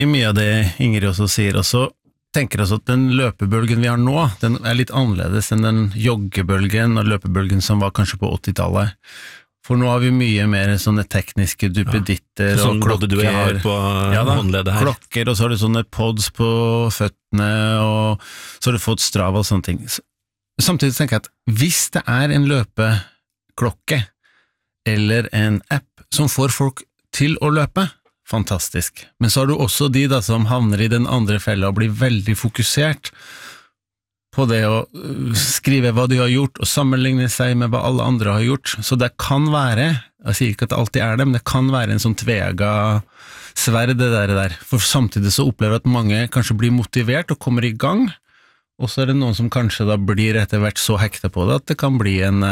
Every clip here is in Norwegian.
i mye av det Ingrid også sier, og så tenker jeg at den løpebølgen vi har nå, den litt annerledes enn den joggebølgen og løpebølgen som var kanskje på 80-tallet. For nå har vi mye mer sånne tekniske duppeditter sånn og klokker. Du og jeg har på håndledet her. Klokker, og så har du sånne pods på føttene, og så har du fått Strava og sånne ting. Samtidig tenker jeg at hvis det en løpeklokke eller en app som får folk til å løpe, fantastisk. Men så har du også de da som havner i den andre fella og blir veldig fokusert på det å skrive hva de har gjort og sammenligne seg med hva alle andre har gjort. Så det kan være, jeg sier ikke at det alltid det, men det kan være en sånn tvega sverd det der. For samtidig så opplever jeg at mange kanskje blir motivert og kommer i gang, og så det noen som kanskje da blir etter hvert så hekta på det at det kan bli en,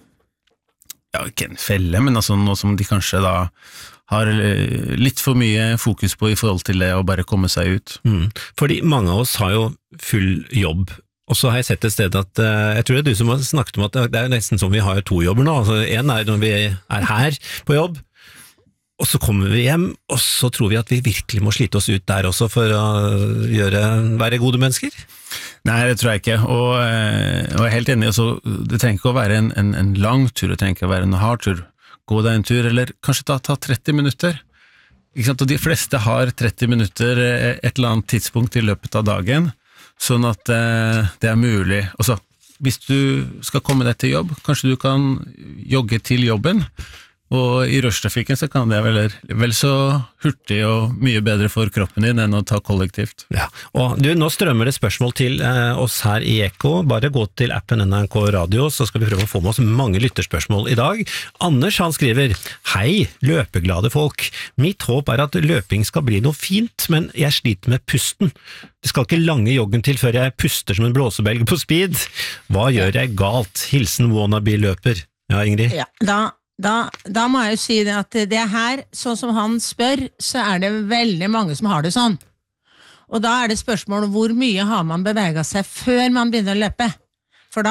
ja ikke en felle, men altså noe som de kanskje da har litt for mye fokus på i forhold til det å bare komme seg ut. Fordi mange av oss har jo full jobb. Og så har jeg sett et sted at, jeg tror det du som har snakket om at det nesten som vi har 2 jobber nå, altså en når vi her på jobb, og så kommer vi hjem, og så tror vi at vi virkelig må slite oss ut der også for å være gode mennesker. Nei, det tror jeg ikke, og jeg helt enig, altså, det trenger ikke å være en lang tur, det trenger ikke å være en hard tur, gå deg en tur, eller kanskje ta 30 minutter, ikke sant? Og de fleste har 30 minutter et eller annet tidspunkt i løpet av dagen, sånn at det mulig. Og så, hvis du skal komme deg til jobb, kanskje du kan jogge til jobben, og i rushtrafikken så kan det vel så hurtig og mye bedre for kroppen din enn å ta kollektivt. Ja, og nå strømmer det spørsmål til oss her i Eko. Bare gå til appen NRK Radio, så skal vi prøve å få med oss mange lytterspørsmål i dag. Anders han skriver, hei, løpeglade folk. Mitt håp at løping skal bli noe fint, men jeg sliter med pusten. Det skal ikke lange joggen til før jeg puster som en blåsebelg på speed. Hva gjør jeg galt? Hilsen wannabe-løper. Ja, Ingrid? Ja, da må jeg jo si det at det her, sånn som han spør, så det veldig mange som har det sånn. Og da det spørsmål hvor mye har man beveget seg før man begynner å løpe. For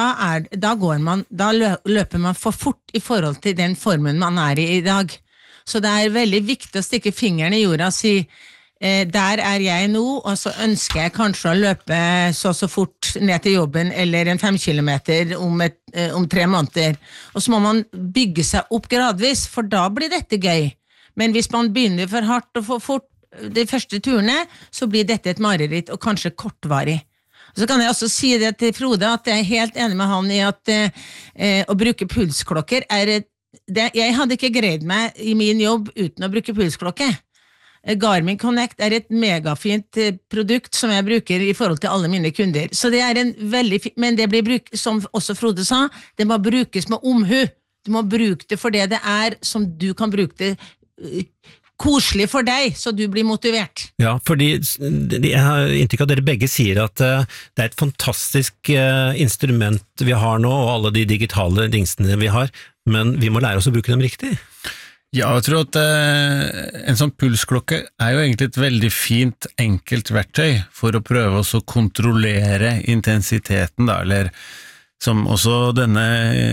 da løper man for fort i forhold til den formen man i dag. Så det veldig viktig å stikke fingeren i jorda og si, der jeg nå, og så ønsker jeg kanskje å løpe så fort ned til jobben, eller en 5 kilometer om 3 måneder. Og så må man bygge seg opp gradvis, for da blir dette gøy. Men hvis man begynner for hardt og for fort de første turene, så blir dette et mareritt, og kanskje kortvarig. Så kan jeg også si det til Frode, at jeg helt enig med han i at å bruke pulsklokker jeg hadde ikke greid meg i min jobb uten å bruke pulsklokke. Garmin Connect et megafint produkt som jeg bruker i forhold til alle mine kunder. Så det en veldig men det blir brukt, som også Frode sa, det må brukes med omhu. Du må bruke det for det som du kan bruke det koselig for deg, så du blir motivert. Ja, fordi jeg har inntrykk av at dere begge sier at det et fantastisk instrument vi har nå, og alle de digitale dingsene vi har, men vi må lære oss å bruke dem riktig. Ja, jeg tror at en sånn pulsklokke jo egentlig et veldig fint, enkelt verktøy for å prøve å kontrollere intensiteten, da, eller som også denne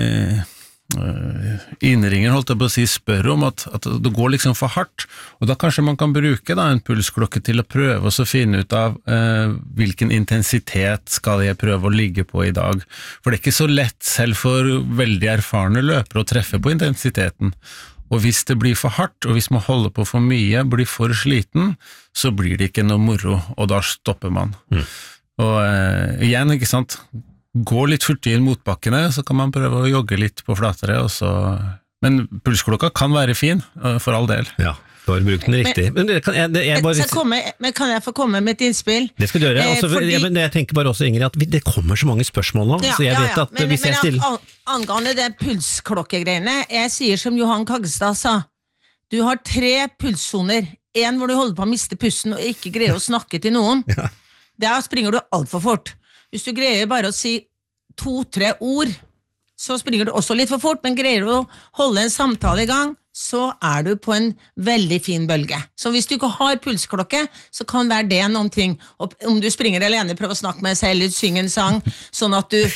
innringer holdt jeg på å si spør om at det går liksom for hardt, og da kanskje man kan bruke da, en pulsklokke til å prøve å finne ut av hvilken intensitet skal jeg prøve å ligge på i dag, for det ikke så lett selv for veldig erfarne løpere å treffe på intensiteten. Og hvis det blir for hardt, og hvis man holder på for mye, blir for sliten, så blir det ikke noe moro, og da stopper man. Og igjen, ikke sant, gå litt fort inn motbakkene, så kan man prøve å jogge litt på flatere, men pulsklokka kan være fin, for all del. Ja. Du har brukt den riktig. Men kan jeg få komme med et innspill? Det skal du gjøre. Men jeg tenker bare også, Ingrid, at det kommer så mange spørsmål nå, så jeg vet at hvis jeg stiller... Angående det pulsklokkegreiene, jeg sier som Johan Kagstad sa, du har 3 pulssoner, en hvor du holder på å miste pusten og ikke greier å snakke til noen. Der springer du alt for fort. Hvis du greier bare å si 2-3 ord, så springer du også litt for fort, men greier du å holde en samtale i gang, så du på en veldig fin bølge. Så hvis du ikke har pulsklokke, så kan være det noen ting. Og om du springer alene, prøv å snakke med deg selv, eller synge en sang, sånn at du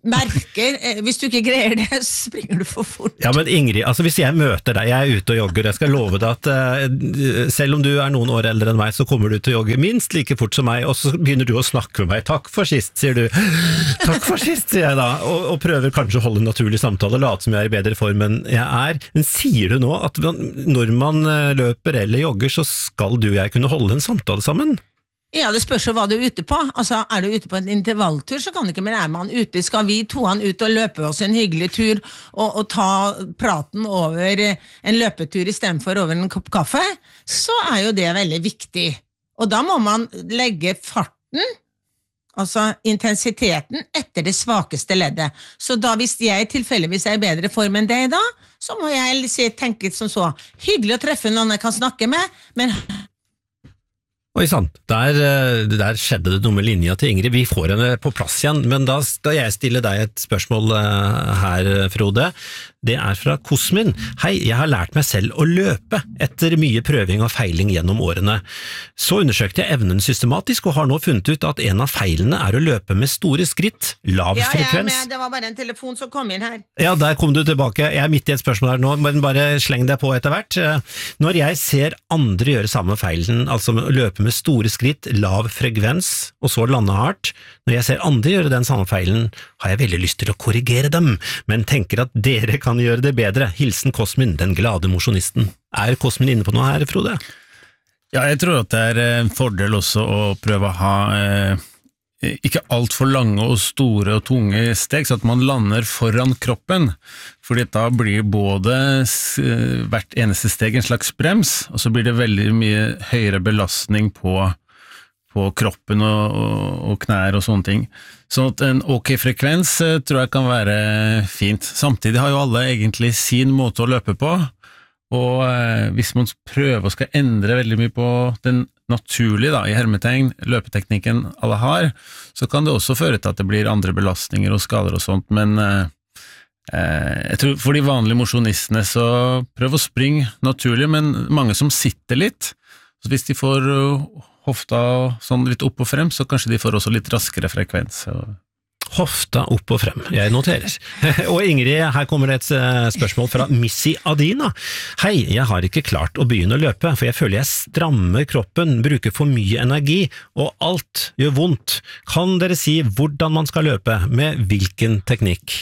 merker, hvis du ikke greier det, så springer du for fort. Ja, men Ingrid, altså hvis jeg møter deg, jeg ute og jogger, jeg skal love deg at selv om du noen år eldre enn meg, så kommer du til å jogge minst like fort som meg, og så begynner du å snakke med meg. Takk for sist, sier du. Takk for sist, sier jeg da, og prøver kanskje å holde en naturlig samtale, late som jeg i bedre form enn jeg Men sier du nå at når man løper eller jogger, så skal du og jeg kunne holde en samtale sammen? Ja, det spørs jo hva du ute på. Altså, du ute på en intervalltur, så kan det ikke, men man ute, skal vi toene ut og løpe oss en hyggelig tur, og ta praten over en løpetur i stedet for over en kopp kaffe, så jo det veldig viktig. Og da må man legge farten, altså intensiteten, etter det svakeste leddet. Så da hvis jeg tilfeldigvis i bedre form enn deg da, så må jeg tenke som så, hyggelig å treffe noen jeg kan snakke med, men Oi sant, der skjedde det noe med linja til Ingrid. Vi får henne på plass igjen, men da skal jeg stille deg et spørsmål her, Frode. Det fra Kosmin. Hei, jeg har lært meg selv å løpe etter mye prøving og feiling gjennom årene. Så undersøkte jeg evnen systematisk og har nå funnet ut at en av feilene å løpe med store skritt, lav frekvens. Ja, det var bare en telefon som kom inn her. Ja, der kom du tilbake. Jeg midt i et spørsmål her nå, men bare sleng deg på etter hvert. Når jeg ser andre gjøre samme feilen, altså løpe med store skritt, lav frekvens, og så lande hardt, når jeg ser andre gjøre den samme feilen, har jeg veldig lyst til å korrigere dem, men tenker at dere kan gjøre det bedre. Hilsen Kosmin, den glade mosjonisten. Kosmin inne på noe her, Frode? Ja, jeg tror at det en fordel også å prøve å ha ikke alt for lange og store og tunge steg, så at man lander foran kroppen, fordi da blir både hvert eneste steg en slags brems, og så blir det veldig mye høyere belastning på kroppen og knær og sånne ting. Så at en ok frekvens tror jeg kan være fint. Samtidig har jo alle egentlig sin måte å løpe på, og hvis man prøver å skal endre veldig mye på den naturlige, da, i hermetegn, løpeteknikken alle har, så kan det også føre til at det blir andre belastninger og skader og sånt, men jeg tror for de vanlige mosjonistene så prøv å springe naturlig, men mange som sitter litt, så hvis de får hofta sånn litt opp og frem, så kanskje de får også litt raskere frekvens. Hofta opp og frem, jeg noterer. Og Ingrid, her kommer det et spørsmål fra Missy Adina. Hei, jeg har ikke klart å begynne å løpe, for jeg føler jeg strammer kroppen, bruker for mye energi, og alt gjør vondt. Kan dere si hvordan man skal løpe, med hvilken teknikk?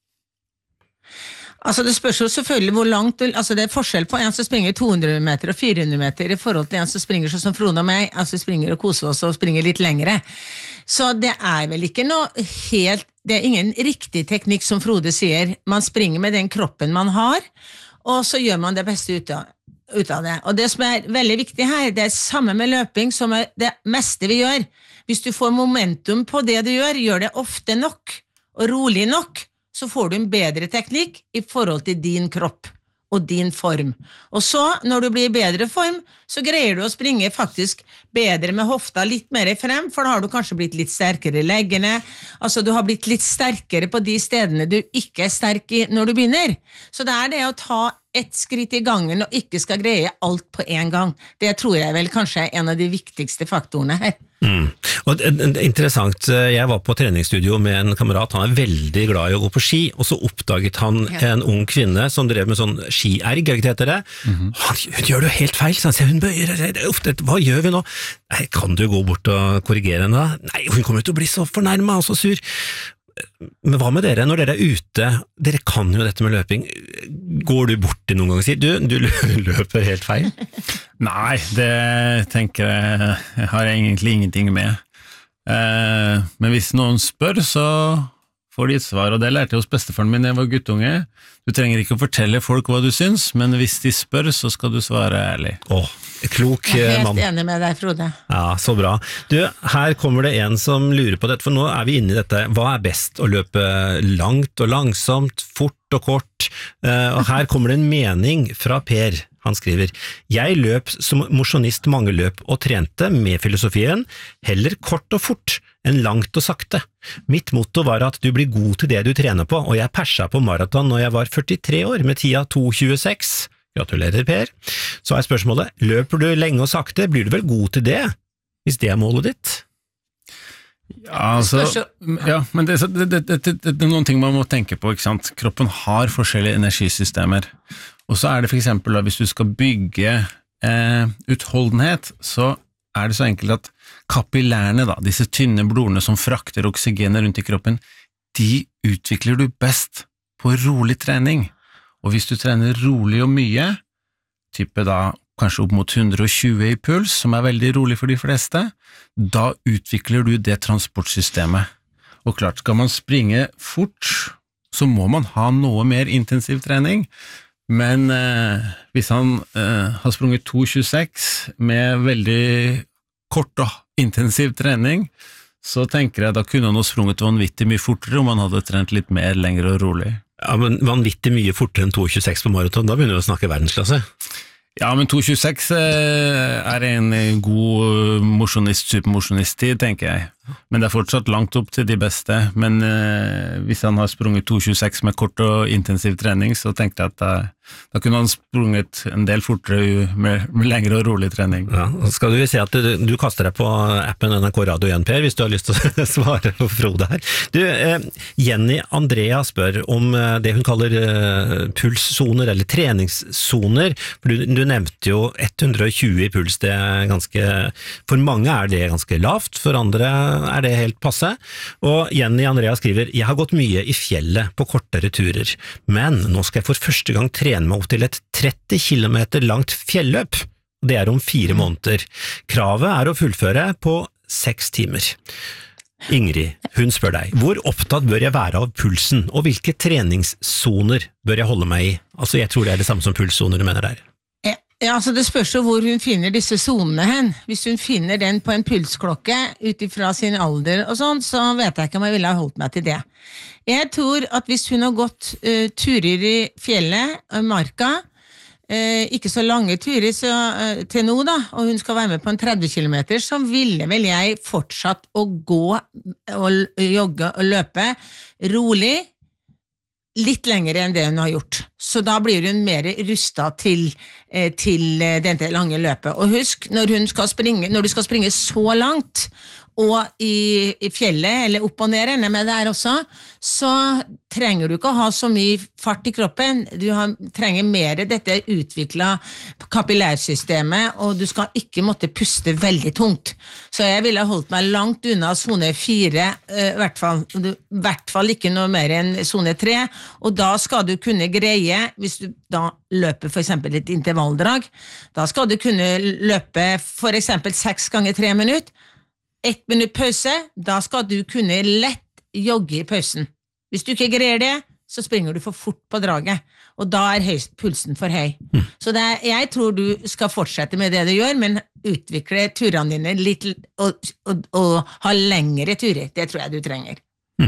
Altså det spørs jo selvfølgelig hvor langt, altså det forskjell på en som springer 200 meter og 400 meter i forhold til en som springer sånn som Frode og meg, altså springer og koser oss og springer litt lengre. Så det vel ikke noe helt, det ingen riktig teknikk som Frode sier, man springer med den kroppen man har, og så gjør man det beste ut av det. Og det som veldig viktig her, det samme med løping som det meste vi gjør. Hvis du får momentum på det du gjør det ofte nok, og rolig nok, så får du en bedre teknikk i forhold til din kropp og din form. Og så, når du blir i bedre form, så greier du å springe faktisk bedre med hofta litt mer frem, for da har du kanskje blitt litt sterkere i leggene, altså du har blitt litt sterkere på de stedene du ikke sterk i når du begynner. Så det det å ta ett skritt i gangen og ikke skal greie alt på en gang. Det tror jeg vel kanskje en av de viktigste faktorene her. Og interessant, jeg var på treningsstudio med en kamerat, han veldig glad i å gå på ski, og så oppdaget han en ung kvinne som drev med sånn skierg, ikke heter det? Hun gjør det helt feil, så han sier, hun bøyer ofte, hva gjør vi nå? Nei, kan du gå bort og korrigere henne da? Nei, hun kommer til å bli så fornærmet og så sur. Men hva med dere, når dere ute, dere kan jo dette med løping, går du bort til noen gang og sier, du løper helt feil? Nei, det tenker jeg har egentlig ingenting med. Men hvis noen spør, så får de et svar, og det lærte jeg hos bestefaren min da jeg var guttunge. Du trenger ikke å fortelle folk hva du syns, men hvis de spør, så skal du svare ærlig. Klok mann. Jeg helt enig med deg, Frode. Ja, så bra. Du, her kommer det en som lurer på dette, for nå vi inne i dette. Hva best, å løpe langt og langsomt, fort og kort? Og her kommer det en mening fra Per. Han skriver, jeg løp som mosjonist mange løp og trente med filosofien, heller kort og fort enn langt og sakte. Mitt motto var at du blir god til det du trener på, og jeg persa på maraton når jeg var 43 år med tida 2.26. Gratulerer, Per. Så spørsmålet, løper du lenge og sakte, blir du vel god til det, hvis det målet ditt? Ja, altså, ja, men det er noen ting man må tenke på, ikke sant? Kroppen har forskjellige energisystemer, og så er det for eksempel da, hvis du skal bygge utholdenhet, så er det så enkelt at kapillærene, da, disse tynne blodene som frakter oksygenet rundt i kroppen, de utvikler du best på rolig trening, og hvis du trener rolig og mye, type da kanskje opp mot 120 i puls, som er veldig rolig for de fleste, da utvikler du det transportsystemet. Og klart, skal man springe fort, så må man ha noe mer intensiv trening, men hvis han har sprunget 2,26 med veldig kort og intensiv trening, så tenker jeg da kunne han ha sprunget vanvittig mye fortere om han hadde trent litt mer lengre og rolig. Ja, men vanvittig mye fortere enn 2,26 på maraton, da begynner vi å snakke verdensklasse. Ja, men 2,26 er en god supermosjonist-tid, tenker jeg. Men det er fortsatt langt opp til de beste. Men hvis han har sprunget 2,26 med kort og intensiv trening, så tenkte jeg at da kunne han sprunget en del fortere med lengre og rolig trening. Ja, skal du se at du kaster deg på appen NRK Radio igjen, Per, hvis du har lyst til å svare på Frode her. Du, Jenny Andrea spør om det hun kaller pulssoner, eller treningssoner. For du nevnte jo 120 i puls, det er ganske, for mange er det ganske lavt, for andre er det helt passe. Og Jenny Andrea skriver, jeg har gått mye i fjellet på kortere turer, men nå skal jeg for første gang trene meg opp til et 30 kilometer langt fjelløp. Det er om 4 måneder. Kravet er å fullføre på 6 timer. Ingrid, hun spør deg, hvor opptatt bør jeg være av pulsen, og hvilke treningssoner bør jeg holde meg i? Altså, jeg tror det er det samme som pulssoner du mener der. Ja, altså det spørs jo hvor hun finner disse sonene hen. Hvis hun finner den på en pulsklokke utifra sin alder og sånn, så vet jeg ikke om jeg ville ha holdt meg til det. Jeg tror at hvis hun har gått turer i fjellet, marka, ikke så lange turer til nå da, og hun skal være med på en 30 kilometer, så ville vel jeg fortsatt å gå og jogge og løpe rolig, litt lengre enn det hun har gjort. Så da blir hun mer rustet til dette lange løpet. Og husk, når du skal springe så langt, og i fjellet, eller opp og ned, med der også, så trenger du ikke å ha så mye fart i kroppen. Du trenger mer dette utviklet kapillærsystemet, og du skal ikke måtte puste veldig tungt. Så jeg ville holdt meg langt unna zone 4, i hvert fall ikke noe mer enn zone 3, og da skal du kunne greie, hvis du da løper for eksempel et intervalldrag, da skal du kunne løpe for eksempel 6 ganger 3 minutter, 1 minutt pause, da skal du kunne lett jogge i pausen. Hvis du ikke greier det, så springer du for fort på draget, og da er pulsen for høy. Så jeg tror du skal fortsette med det du gjør, men utvikle turene dine litt, og ha lengre turer. Det tror jeg du trenger.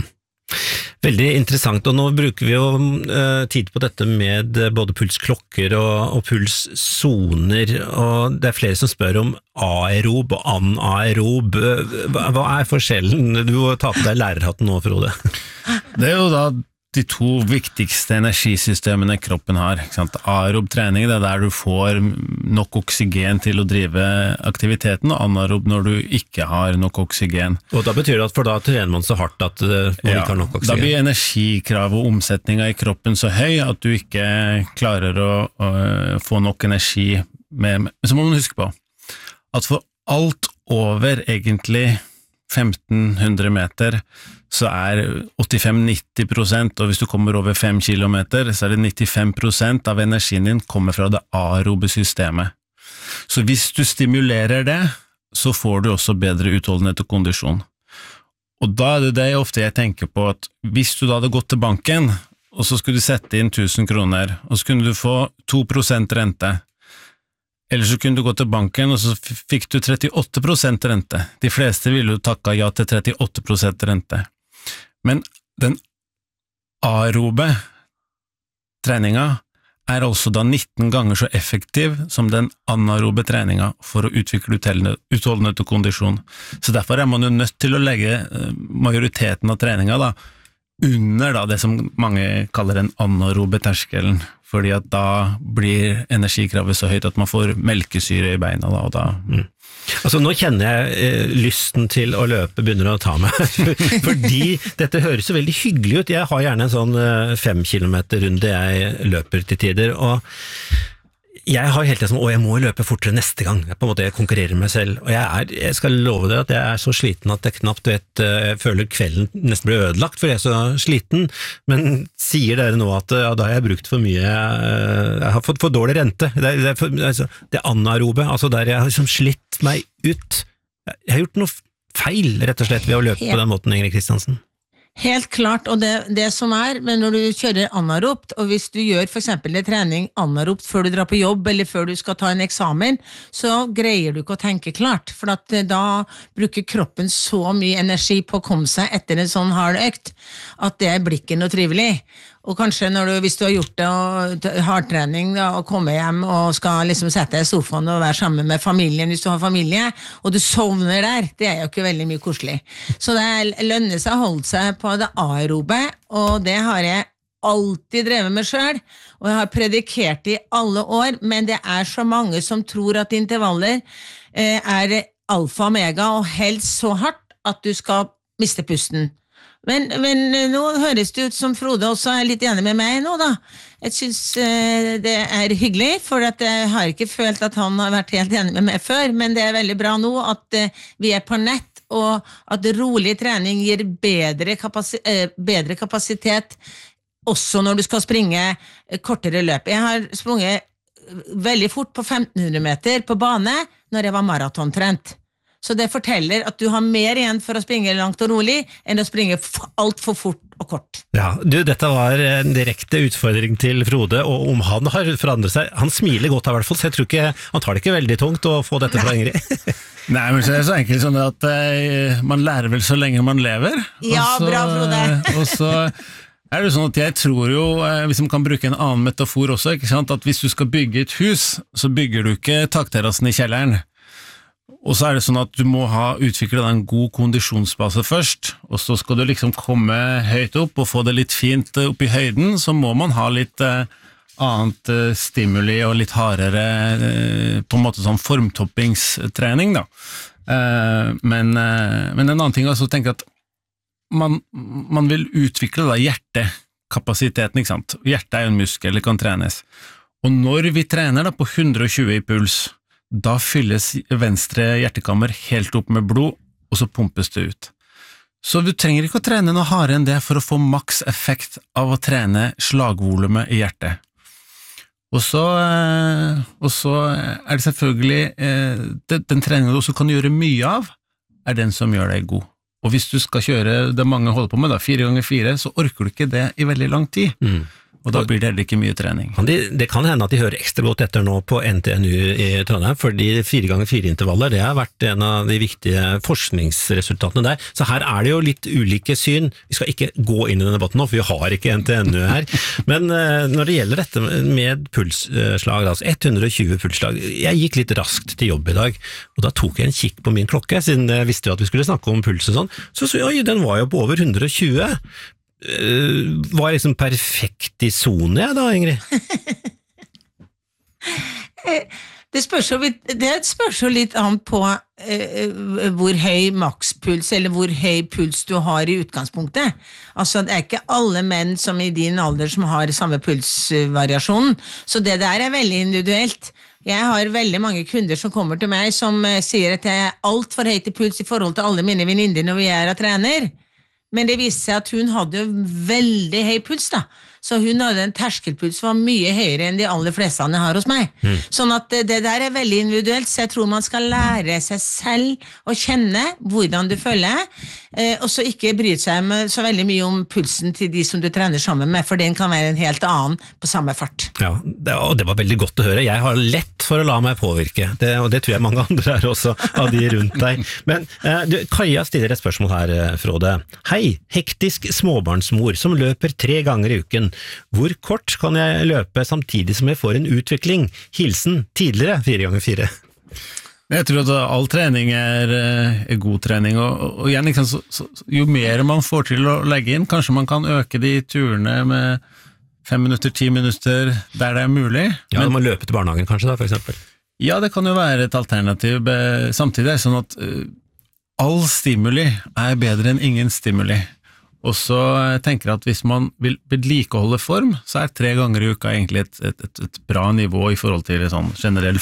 Veldig interessant, og nå bruker vi jo tid på dette med både pulsklokker og pulssoner, og det er flere som spør om aerob og anaerob. Hva er forskjellen? Du må ta på deg lærerhatten nå, Frode. Det er jo da de 2 viktigste energisystemene kroppen har. Ikke sant? Aerob trening, det er der du får nok oksygen til å drive aktiviteten, og anaerob når du ikke har nok oksygen. Og da betyr det at for da trener man så hardt at man ikke har nok oksygen? Da blir energikrav og omsetningen i kroppen så høy at du ikke klarer å få nok energi med. Men så må man huske på at for alt over egentlig 1500 meter, så er 85-90%, og hvis du kommer over 5 kilometer, så er det 95% av energien din kommer fra det aerobe systemet. Så hvis du stimulerer det, så får du også bedre utholdenhet og kondisjon. Og da er det ofte jeg tenker på at hvis du da hadde gått til banken, og så skulle du sette inn 1000 kroner, og så kunne du få 2% rente, eller så kunne du gå til banken, og så fikk du 38% rente. De fleste ville jo takka ja til 38% rente. Men den aerobe treninga er altså da 19 ganger så effektiv som den anaerobe treninga for å utvikle utholdenhet og kondisjon. Så derfor er man jo nødt til å legge majoriteten av treninga da, under da, det som mange kaller den anaerobe terskelen, fordi at da blir energikravet så høyt at man får melkesyre i beina da, og da... Altså nå kjenner jeg lysten til å løpe begynner å ta meg, fordi dette høres så veldig hyggelig ut. Jeg har gjerne en sånn 5 kilometer runde jeg løper til tider, og jeg har helt det som, jeg må løpe fortere neste gang, på en måte jeg konkurrerer med meg selv, og jeg skal love dere at jeg er så sliten at jeg knapt jeg føler kvelden nesten blir ødelagt, for jeg er så sliten, men sier dere nå at da har jeg brukt for mye, jeg har fått for dårlig rente, det anaerobe, altså der jeg har liksom slitt meg ut, jeg har gjort noe feil rett og slett ved å løpe på den måten, Ingrid Kristiansen. Helt klart, og det som men når du kjører anaerobt, og hvis du gjør for eksempel en trening anaerobt før du drar på jobb, eller før du skal ta en eksamen, så greier du ikke å tenke klart, for at da bruker kroppen så mye energi på å komme seg etter en sånn hard økt, at det blir ikke noe trivelig. Og kanskje hvis du har gjort det og hardtrening da, og kommer hjem og skal liksom sette deg i sofaen og være sammen med familien hvis du har familie, og du sovner der, det jo ikke veldig mye koselig. Så det lønner seg å holde seg på det aerobe, og det har jeg alltid drevet med selv, og jeg har predikert i alle år, men det så mange som tror at intervaller alfa og omega, og helst så hardt at du skal miste pusten. Men nå høres det ut som Frode også litt enig med meg nå da. Jeg synes det hyggelig, for at jeg har ikke følt at han har vært helt enig med meg før, men det veldig bra nå at vi på nett, og at rolig trening gir bedre kapasitet også når du skal springe kortere løp. Jeg har sprunget veldig fort på 1500 meter på bane når jeg var maratontrent. Så det forteller at du har mer igjen for å springe langt og rolig enn å springe alt for fort og kort. Ja, dette var en direkte utfordring til Frode, og om han har forandret seg, han smiler godt i hvert fall, så jeg tror ikke, han tar det ikke veldig tungt å få dette fra Ingrid. Nei, men så det så enkelt sånn at man lærer vel så lenge man lever. Ja, også, bra Frode. Og så det sånn at jeg tror jo, hvis man kan bruke en annen metafor også, ikke sant, at hvis du skal bygge et hus, så bygger du ikke takterrassen i kjelleren. Og så det sånn at du må utvikle en god kondisjonsbase først, og så skal du liksom komme høyt opp og få det litt fint opp i høyden, så må man ha litt annet stimuli og litt hardere, på en måte sånn formtoppingstrening da. Men en annen ting altså, tenker at man vil utvikle da hjertekapasiteten, ikke sant? Hjertet jo en muskel, det kan trenes. Og når vi trener da på 120 i puls, da fylles venstre hjertekammer helt opp med blod, og så pumpes det ut. Så du trenger ikke å trene noe hardere enn det for å få maks effekt av å trene slagvolumet i hjertet. Og så det selvfølgelig, den treningen du også kan gjøre mye av, den som gjør deg god. Og hvis du skal kjøre det mange holder på med, da, 4x4, så orker du ikke det i veldig lang tid. Og da blir det heller ikke mye trening. Det kan hende at de hører ekstra godt etter nå på NTNU i Trondheim, fordi 4x4-intervaller, det har vært en av de viktige forskningsresultatene der. Så her det jo litt ulike syn. Vi skal ikke gå inn i denne debatten nå, for vi har ikke NTNU her. Men når det gjelder dette med pulsslag, altså 120 pulsslag, jeg gikk litt raskt til jobb i dag, og da tok jeg en kikk på min klokke, siden jeg visste jo at vi skulle snakke om puls og sånn, så oi, den var jo på over 120. Var liksom perfekt i zone, da, Ingrid? Det spørs jo litt an på hvor høy makspuls, eller hvor høy puls du har i utgangspunktet. Altså, det ikke alle menn som i din alder som har samme pulsvariasjon, så det der veldig individuelt. Jeg har veldig mange kunder som kommer til meg som sier at jeg alt for høyt i puls i forhold til alle mine venninner når vi og trener. Men det viste seg at hun hadde veldig høy puls da, så hun hadde en terskelpuls som var mye høyere enn de aller fleste jeg har hos meg. Sånn at det der veldig individuelt, så jeg tror man skal lære seg selv å kjenne hvordan du føler, og så ikke bry seg så veldig mye om pulsen til de som du trener sammen med, for den kan være en helt annen på samme fart. Ja, og det var veldig godt å høre. Jeg har lett for å la meg påvirke, og det tror jeg mange andre også, av de rundt deg. Men Kaja stiller et spørsmål her, Frode. Hei, hektisk småbarnsmor som løper 3 ganger i uken. Hvor kort kan jeg løpe samtidig som jeg får en utvikling? Hilsen tidligere 4x4. Jeg tror at all trening er god trening, og igjen, jo mer man får til å legge inn, kanskje man kan øke de turene med 5 minutter, 10 minutter, der det er mulig. Ja, du må løpe til barnehagen kanskje da, for eksempel. Ja, det kan jo være et alternativ. Samtidig er det sånn at all stimuli er bedre enn ingen stimuli. Og så tenker jeg at hvis man vil vedlikeholde form, så er 3 ganger i uka egentlig et bra nivå i forhold til sånn generell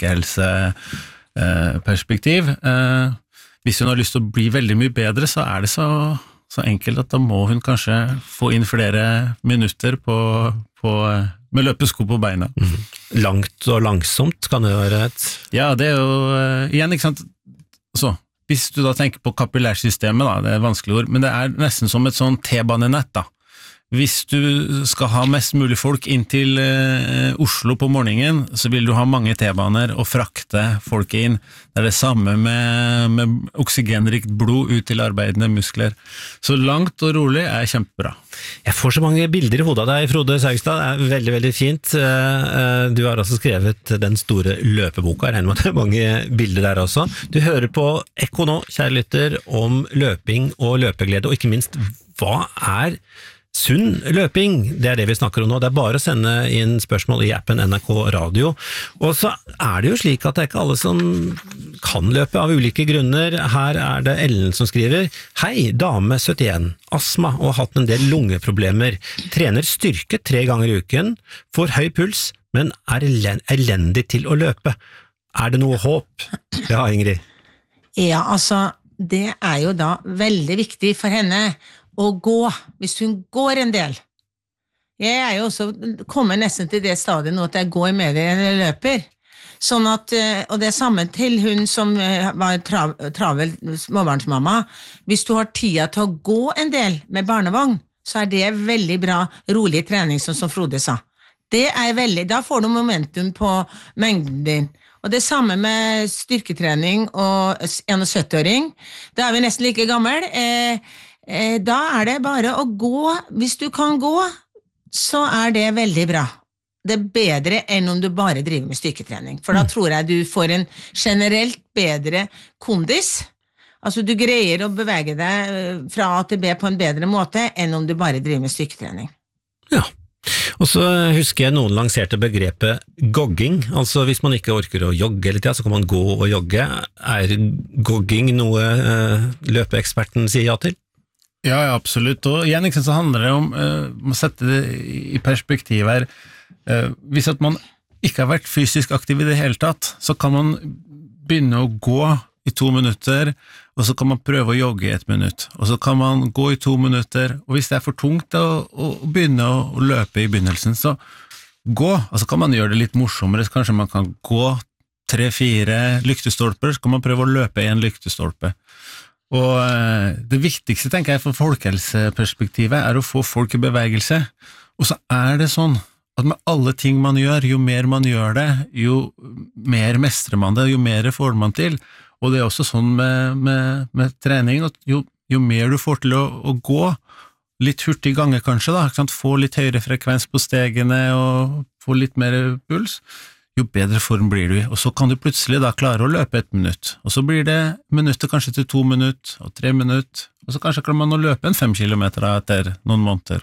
folkehelseperspektiv. Hvis hun har lyst til å bli veldig mye bedre, så er det så enkelt at da må hun kanskje få inn flere minutter med løpesko på beina. Langt og langsomt kan det være et... Ja, det er jo igjen, ikke sant? Så, hvis du da tenker på kapillærsystemet, da, det er et vanskelig ord, men det er nesten som et sånn T-banenett da. Hvis du skal ha mest mulig folk inn til Oslo på morgenen, så vil du ha mange T-baner og frakte folk inn. Det er det samme med oksygenrikt blod ut til arbeidende muskler. Så langt og rolig er kjempebra. Jeg får så mange bilder i hodet av deg, Frode Saugstad. Det er veldig, veldig fint. Du har også skrevet den store løpeboka. Jeg regner med at det er mange bilder der også. Du hører på Ekko nå, kjære lytter, om løping og løpeglede, og ikke minst, hva er sunn løping? Det er det vi snakker om nå. Det er bare å sende inn spørsmål i appen NRK Radio. Og så er det jo slik at det er ikke alle som kan løpe av ulike grunner. Her er det Ellen som skriver: Hei, dame 71, astma og har hatt en del lungeproblemer. Trener styrke 3 ganger i uken, får høy puls, men er elendig til å løpe. Er det noe håp? Ja, Ingrid. Ja, altså, det er jo da veldig viktig for henne å gå, hvis hun går en del. Jeg er jo også kommet nesten til det stadiet nå at jeg går mer enn jeg løper. Sånn at, og det er samme til hun som var travel småbarnsmamma. Hvis du har tida til å gå en del med barnevogn, så er det veldig bra rolig trening, som Frode sa. Det er veldig, da får du momentum på mengden din. Og det samme med styrketrening og 71-åring. Da er vi nesten like gammel. Da er det bare å gå. Hvis du kan gå, så er det veldig bra. Det er bedre enn om du bare driver med styrketrening, for da tror jeg du får en generelt bedre kondis. Altså du greier å bevege deg fra A til B på en bedre måte enn om du bare driver med styrketrening. Ja. Og så husker jeg noen lanserte begrepet gogging, altså hvis man ikke orker å jogge hele tiden, så kan man gå og jogge. Er gogging noe løpeeksperten sier ja til? Ja, absolutt. Og igjen så handler det om å sette det i perspektiv her. Hvis at man ikke har vært fysisk aktiv i det hele tatt, så kan man begynne å gå i 2 minutter, og så kan man prøve å jogge i 1 minutt, og så kan man gå i 2 minutter, og hvis det er for tungt å begynne å løpe i begynnelsen, så gå, og så kan man gjøre det litt morsommere, så kanskje man kan gå 3-4 lyktestolper, så kan man prøve å løpe 1 lyktestolpe. Og det viktigste, tenker jeg, for folkehelseperspektivet er å få folk i bevegelse, og så er det sånn at med alle ting man gjør, jo mer man gjør det, jo mer mestrer man det, jo mer får man til, og det er også sånn med trening, at jo mer du får til å gå, litt hurtig gange kanskje da, få litt høyere frekvens på stegene og få litt mer puls, jo bedre form blir du i, og så kan du plutselig da klare å løpe 1 minutt, og så blir det minutter kanskje til 2 minutter, og 3 minutter, og så kanskje kan man å løpe 5 kilometer etter noen måneder.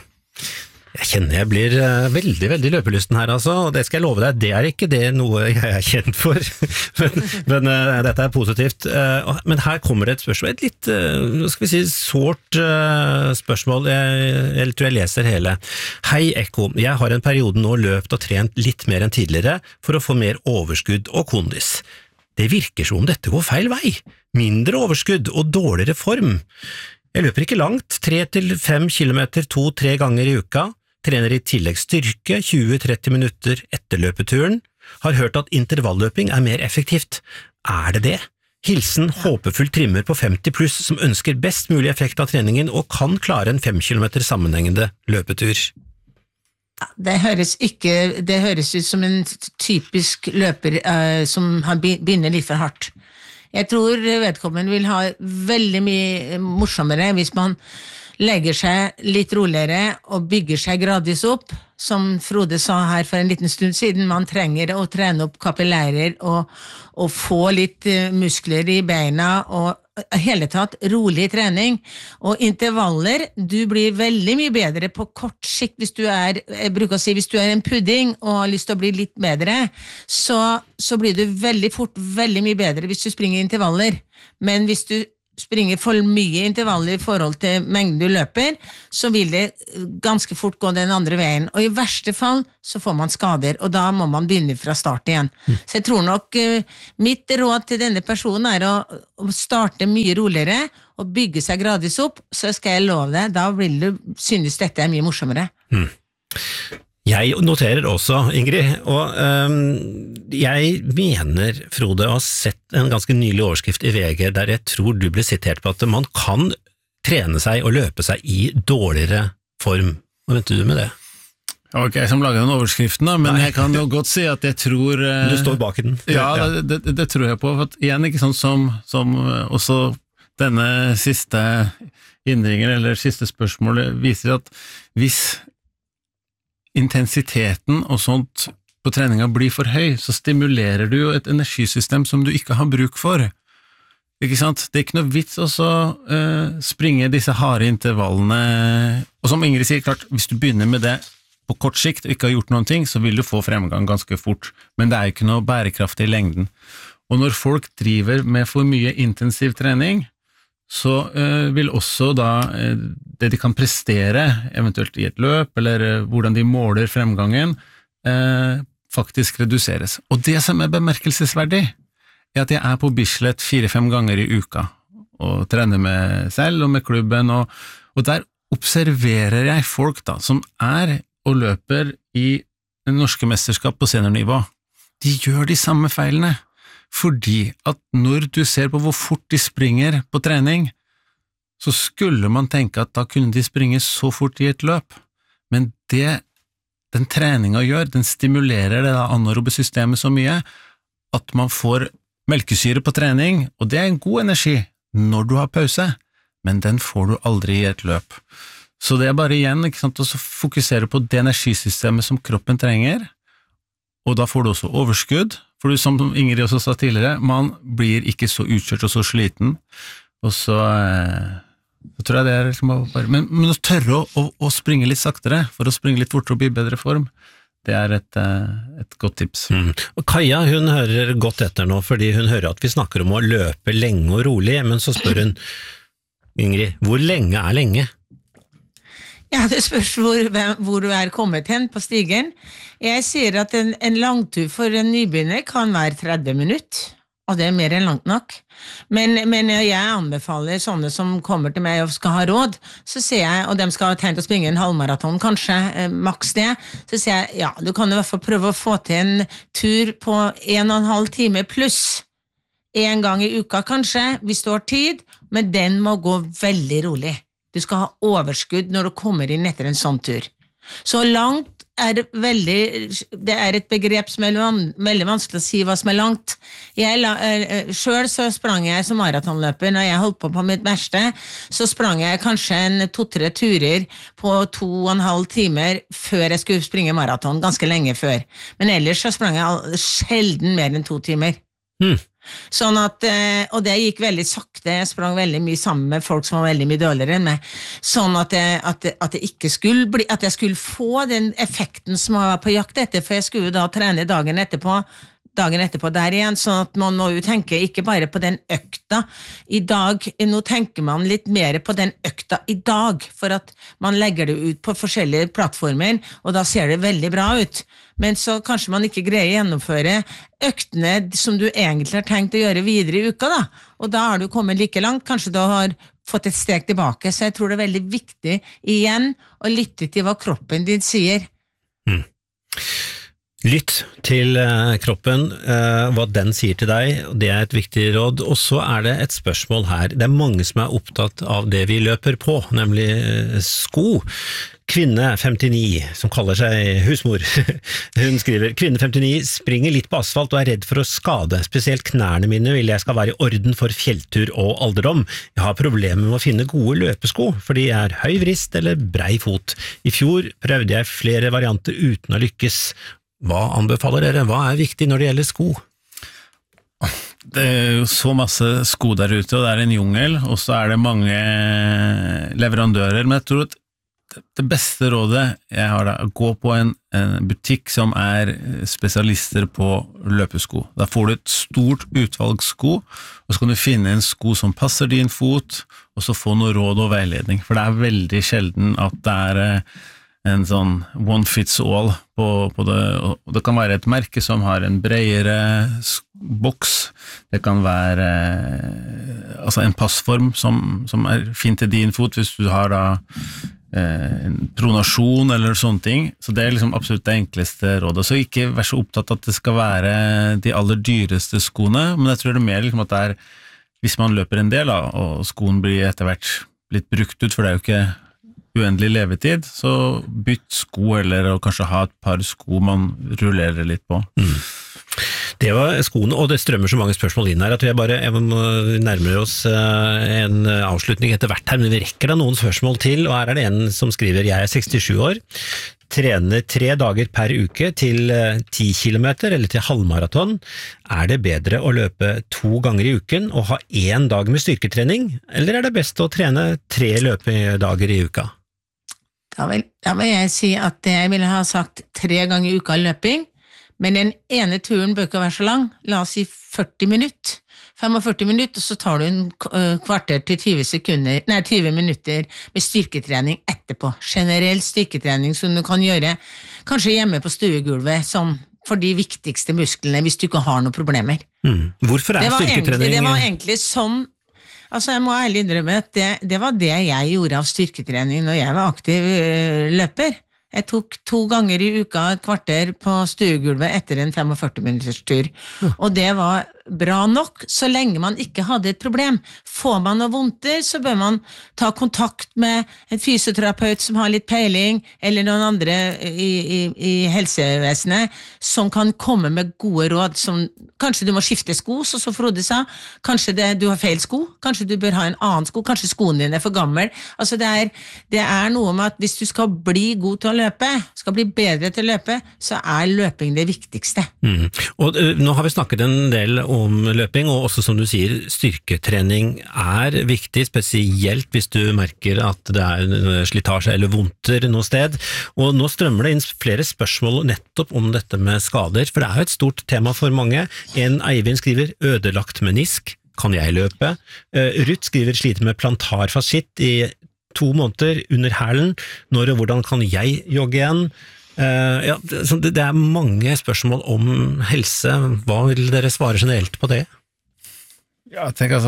Jeg kjenner jeg blir veldig, veldig løpelysten her altså, og det skal jeg love deg, det er ikke det noe jeg er kjent for, men dette er positivt. Men her kommer det et spørsmål, et litt, skal vi si, sårt spørsmål, jeg tror jeg leser hele. Hei Ekko, jeg har en periode nå løpt og trent litt mer enn tidligere for å få mer overskudd og kondis. Det virker som om dette går feil vei, mindre overskudd og dårligere form. Jeg løper ikke langt, 3-5 kilometer 2-3 ganger i uka, trener i tillegg styrke 20-30 minutter etter løpeturen, har hørt at intervalløping er mer effektivt. Er det det? Hilsen håpefull trimmer på 50 pluss som ønsker best mulig effekt av treningen og kan klare en 5 kilometer sammenhengende løpetur. Det høres ut som en typisk løper som begynner litt for hardt. Jeg tror vedkommende vil ha veldig mye morsommere hvis man legger seg litt roligere og bygger seg gradvis opp. Som Frode sa her for en liten stund siden, man trenger å trene opp kapillærer og få litt muskler i beina og hele tatt rolig trening. Og intervaller, du blir veldig mye bedre på kort sikt hvis du jeg bruker å si, hvis du en pudding og har lyst til å bli litt bedre, så blir du veldig fort veldig mye bedre hvis du springer intervaller. Men hvis du springer for mye intervaller i forhold til mengden du løper, så vil det ganske fort gå den andre veien. Og i verste fall så får man skader, og da må man begynne fra start igjen. Så jeg tror nok mitt råd til denne personen å starte mye roligere og bygge seg gradvis opp, så skal jeg love deg, da vil du synes dette mye morsommere. Jeg noterer også, Ingrid, og jeg mener, Frode, å ha sett en ganske nylig overskrift i VG der jeg tror du ble sitert på at man kan trene seg og løpe seg i dårligere form. Hva mente du med det? Det var ikke jeg som laget den overskriften, da, men jeg kan jo godt si at jeg tror Du står bak i den. Ja, det tror jeg på. For at igjen, ikke sånn som også denne siste innringen, eller siste spørsmålet, viser at hvis intensiteten og sånt på treninga blir for høy, så stimulerer du jo et energisystem som du ikke har bruk for. Ikke sant? Det ikke noe vits å springe disse harde intervallene, og som Ingrid sier, klart, hvis du begynner med det på kort sikt og ikke har gjort noen ting, så vil du få fremgang ganske fort, men det ikke noe bærekraftig i lengden. Og når folk driver med for mye intensiv trening, så vil også da det de kan prestere, eventuelt i et løp, eller hvordan de måler fremgangen, faktisk reduseres. Og det som bemerkelsesverdig, at jeg på Bislett 4-5 ganger i uka, og trener med selv og med klubben, og der observerer jeg folk da, som og løper i norske mesterskap på seniornivå. De gjør de samme feilene. Fordi at når du ser på hvor fort de springer på trening, så skulle man tenke at da kunne de springe så fort i et løp. Men det den treninga gjør, den stimulerer det anaerobe systemet så mye at man får melkesyre på trening, og det en god energi når du har pause, men den får du aldri i et løp. Så det bare igjen, ikke sant, å fokusere på det energisystemet som kroppen trenger, og da får du også overskudd, for som Ingrid også sa tidligere, man blir ikke så utkjørt og så sliten, og så tror jeg det liksom bare, men å tørre å springe litt saktere, for å springe litt fortere og bli i bedre form, det et godt tips. Og Kaja, hun hører godt etter nå, fordi hun hører at vi snakker om å løpe lenge og rolig, men så spør hun, Ingrid, hvor lenge lenge? Ja, det spørs hvor du kommet hen på stigen. Jeg sier at en langtur for en nybegynner kan være 30 minutter, og det mer enn langt nok. Men jeg anbefaler sånne som kommer til meg og skal ha råd, så sier jeg, og de skal ha tenkt å springe en halvmaraton, kanskje maks det, så sier jeg, ja, du kan i hvert fall prøve å få til en tur på 1,5 time pluss, en gang i uka kanskje, hvis du har tid, men den må gå veldig rolig. Du skal ha overskudd når du kommer inn etter en sånn tur. Så langt det et begrep som veldig vanskelig å si hva som langt. Selv så sprang jeg som maratonløper, når jeg holdt på mitt verste, så sprang jeg kanskje 2-3 turer på 2,5 timer før jeg skulle springe maraton, ganske lenge før. Men ellers så sprang jeg sjelden mer enn 2 timer. Sånn at, og det gikk veldig sakte, jeg sprang veldig mye sammen med folk som var veldig mye dårligere enn meg, sånn at jeg skulle få den effekten som jeg var på jakt etter, for jeg skulle da trene dagen etterpå der igjen, sånn at man må jo tenke ikke bare på den økta i dag, nå tenker man litt mer på den økta i dag, for at man legger det ut på forskjellige plattformer, og da ser det veldig bra ut. Men så kanskje man ikke greier å gjennomføre øktene som du egentlig har tenkt å gjøre videre i uka da, og da har du kommet like langt, kanskje du har fått et steg tilbake, så jeg tror det veldig viktig igjen å lytte til hva kroppen din sier. Lytt til kroppen, hva den sier til deg, det er et viktig råd. Og så er det et spørsmål her. Det er mange som er opptatt av det vi løper på, nemlig sko. Kvinne 59, som kaller seg husmor, hun skriver: Kvinne 59 springer litt på asfalt og er redd for å skade. Spesielt knærne mine vil jeg skal være i orden for fjelltur og alderdom. Jeg har problemer med å finne gode løpesko, fordi jeg er høy vrist eller brei fot. I fjor prøvde jeg flere varianter uten å lykkes. Hva anbefaler dere? Hva er viktig når det gjelder sko? Det er jo så masse sko der ute, og det er en jungel, og så er det mange leverandører, men jeg tror at det beste rådet jeg har da, gå på en butikk som er spesialister på løpesko. Da får du et stort utvalg sko, og så kan du finne en sko som passer din fot, og så få noe råd og veiledning, for det er veldig sjelden at det er en sånn one fits all på det, og det kan være et merke som har en bredere boks, det kan være altså en passform som er fint til din fot hvis du har da en pronasjon eller sånne ting, så det er liksom absolutt det enkleste rådet, så ikke vær så opptatt at det skal være de aller dyreste skoene, men jeg tror det er mer liksom at det er, hvis man løper en del da, og skoen blir etter hvert litt brukt ut, for det er jo ikke uendelig levetid, så bytt sko eller og kanskje ha et par sko man rullerer litt på. Det var skoene, og det strømmer så mange spørsmål inn her, at jeg må nærmere oss en avslutning etter hvert her, men vi rekker da noen spørsmål til, og her er det en som skriver: Jeg er 67 år, trener 3 dager per uke til 10 kilometer eller til halvmaraton. Er det bedre å løpe 2 ganger i uken og ha 1 dag med styrketrening, eller er det best å trene 3 løpedager i uka? Da vil jeg si at jeg ville ha sagt 3 ganger i uka løping, men den ene turen bør ikke være så lang, la oss si 40 minutter, 45 minutter, og så tar du en kvarter til 20 minutter med styrketrening etterpå. Generell styrketrening som du kan gjøre kanskje hjemme på stuegulvet, som for de viktigste musklene hvis du ikke har noen problemer. Hvorfor er styrketrening? Det var egentlig sånn. Altså jeg må ærlig innrømme at det var det jeg gjorde av styrketrening når jeg var aktiv løper. Jeg tok 2 ganger i uka et kvarter på stuegulvet etter en 45 minutters tur, og det var bra nok så lenge man ikke hadde et problem. Får man noe vondter, så bør man ta kontakt med en fysioterapeut som har litt peiling, eller noen andre i helsevesenet som kan komme med gode råd, som kanskje du må skifte sko, så Frode sa, kanskje du har feil sko, kanskje du bør ha en annen sko, kanskje skoen din er for gammel. Altså det er noe med at hvis du skal bli god til å løpe, skal bli bedre til å løpe, så er løping det viktigste. Og nå har vi snakket en del om løping, og også som du sier, styrketrening er viktig, spesielt hvis du merker at det er slitasje eller vondter noe sted. Og nå strømmer det inn flere spørsmål nettopp om dette med skader, for det er jo et stort tema for mange. En Eivind skriver: ødelagt menisk, kan jeg løpe? Ruth skriver: sliter med plantarfascitt i 2 måneder under hælen, når og hvordan kan jeg jogge igjen? Ja, det er mange spørsmål om helse. Hva vil dere svare generelt på det? Ja, jeg tenker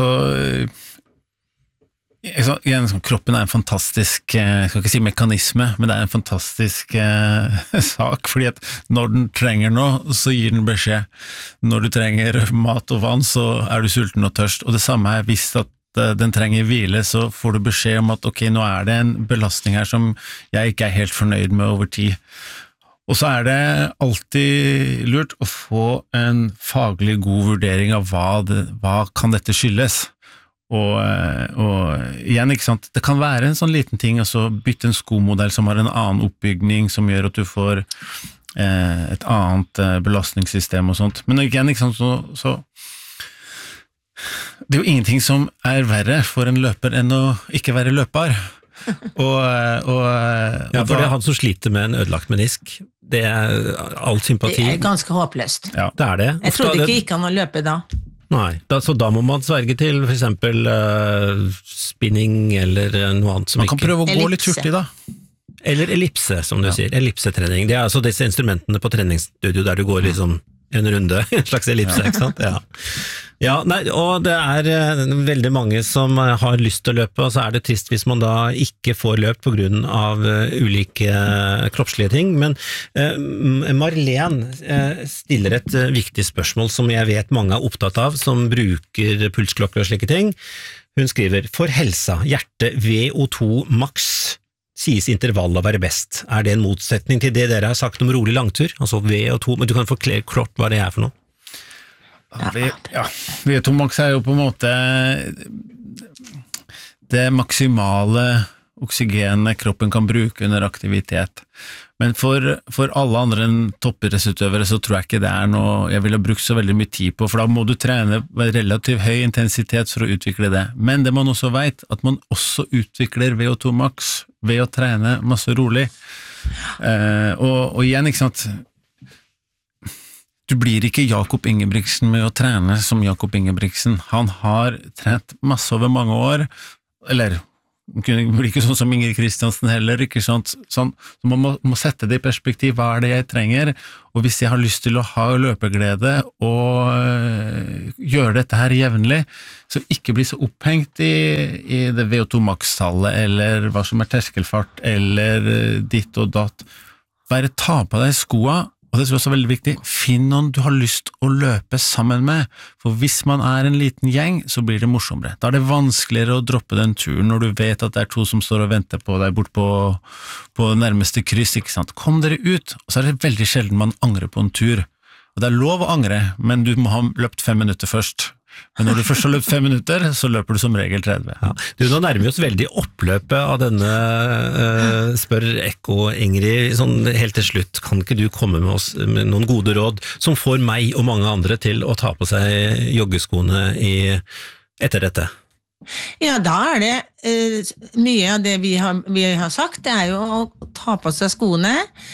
igjen, kroppen er en fantastisk, jeg skal ikke si mekanisme, men det er en fantastisk sak, fordi at når den trenger noe, så gir den beskjed. Når du trenger mat og vann, så er du sulten og tørst, og det samme er hvis at den trenger hvile, så får du beskjed om at ok, nå er det en belastning her som jeg ikke er helt fornøyd med over tid. Og så er det alltid lurt å få en faglig god vurdering av hva kan dette skyldes. Og igjen, ikke sant, det kan være en sånn liten ting, altså bytte en skomodell som har en annen oppbygning, som gjør at du får et annet belastningssystem og sånt. Men igjen, ikke sant, så det er jo ingenting som er verre for en løper enn å ikke være løpbar. Ja, for det er han som sliter med en ødelagt menisk. Det er all sympati. Det er ganske håpløst. Ja, det er det. Jeg trodde ikke gikk an å løpe da. Nei, så da må man sverge til for eksempel spinning eller noe annet som man kan prøve å gå litt hurtig da. Eller ellipse, som du sier. Ellipsetrening. Det er altså disse instrumentene på treningsstudio der du går liksom en runde, en slags ellipse, ikke sant? Ja. Ja, nei, og det veldig mange som har lyst til å løpe, og så det trist hvis man da ikke får løp på grunn av ulike kroppslige ting, men Marlene stiller et viktig spørsmål som jeg vet mange opptatt av, som bruker pulsklokker og slike ting. Hun skriver, for helsa, hjerte, VO2 max, sies intervallet å være best. Det en motsetning til det dere har sagt om rolig langtur? Altså VO2, men du kan forklare kort hva det for noe? VO2 max jo på en måte det maksimale oksygenet kroppen kan bruke under aktivitet. Men for alle andre enn toppidrettsutøvere så tror jeg ikke det noe jeg ville brukt så veldig mye tid på, for da må du trene med relativt høy intensitet for å utvikle det. Men det man også vet, at man også utvikler VO2 max ved å trene masse rolig. Og igjen, ikke sant, du blir ikke Jakob Ingebrigtsen med å trene som Jakob Ingebrigtsen. Han har trent masse over mange år, eller det blir ikke sånn som Ingrid Kristiansen heller, ikke sant? Sånn, så man må sette det i perspektiv, hva det jeg trenger, og hvis jeg har lyst til å ha løpeglede og gjøre dette her jevnlig, så ikke bli så opphengt i det VO2 max-tallet, eller hva som terskelfart, eller ditt og datt. Bare ta på deg skoa, og det også veldig viktig, finn noen du har lyst å løpe sammen med, for hvis man en liten gjeng, så blir det morsommere. Da det vanskeligere å droppe den turen når du vet at det to som står og venter på deg bort på nærmeste kryss, ikke sant? Kom dere ut, og så det veldig sjelden man angrer på en tur. Og det lov å angre, men du må ha løpt 5 minutter først. Men når du først har løpt 5 minutter, så løper du som regel 30. Ja. Du, nå nærmer vi oss veldig oppløpet av denne spør Ekko, Ingrid, sånn helt til slutt, kan ikke du komme med oss med noen gode råd som får meg og mange andre til å ta på seg joggeskoene etter dette? Ja, da det mye av det vi har sagt, det jo å ta på seg skoene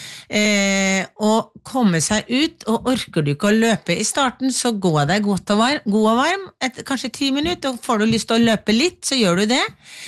og komme seg ut, og orker du ikke å løpe i starten, så gå deg god og varm, etter kanskje 10 minutter, og får du lyst til å løpe litt, så gjør du det.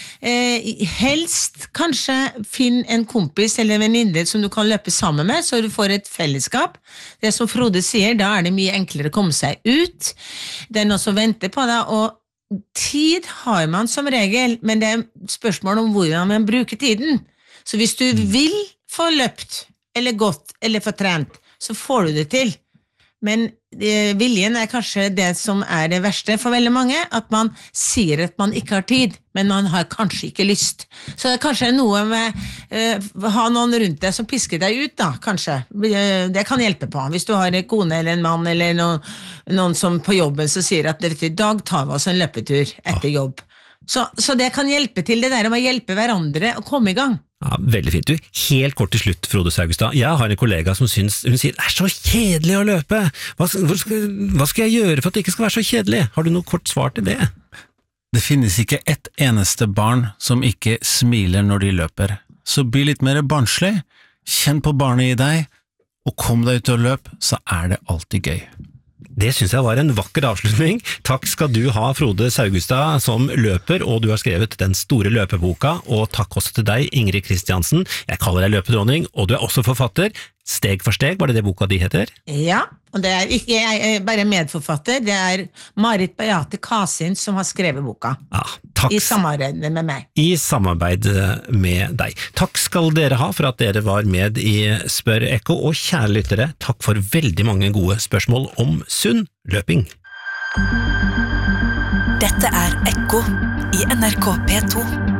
Helst kanskje finn en kompis eller venninne som du kan løpe sammen med, så du får et fellesskap. Det som Frode sier, da det mye enklere å komme seg ut. Det noe som venter på deg, og tid har man som regel, men det spørsmål om hvordan man bruker tiden. Så hvis du vil få løpt, eller gått, eller få trent, så får du det til. Men viljen kanskje det som det verste for veldig mange, at man sier at man ikke har tid, men man har kanskje ikke lyst. Så det kanskje noe med ha noen rundt deg som pisker deg ut, da, kanskje. Det kan hjelpe på. Hvis du har en kone eller en mann, eller noen som på jobben som sier at i dag tar vi oss en løpetur etter jobb. Så det kan hjelpe til det der om å hjelpe hverandre å komme i gang. Ja, veldig fint. Du, helt kort til slutt, Frode Saugstad. Jeg har en kollega som hun sier, det så kjedelig å løpe. Hva skal jeg gjøre for at det ikke skal være så kjedelig? Har du noe kort svar til det? Det finnes ikke ett eneste barn som ikke smiler når de løper. Så bli litt mer barnslig, kjenn på barnet i deg, og kom deg ut og løp, så det alltid gøy. Det synes jeg var en vakker avslutning. Takk skal du ha, Frode Saugstad, som løper, og du har skrevet den store løpeboka, og takk også til deg, Ingrid Kristiansen. Jeg kaller deg løpedronning, og du også forfatter. Steg for steg, var det boka di heter? Ja, og det ikke jeg bare medforfatter, det Marit Beate Kasin som har skrevet boka. Ja, takk. I samarbeid med meg. I samarbeid med deg. Takk skal dere ha for at dere var med i Spør Ekko, og kjære lyttere, takk for veldig mange gode spørsmål om sunn løping. Dette Ekko i NRK P2.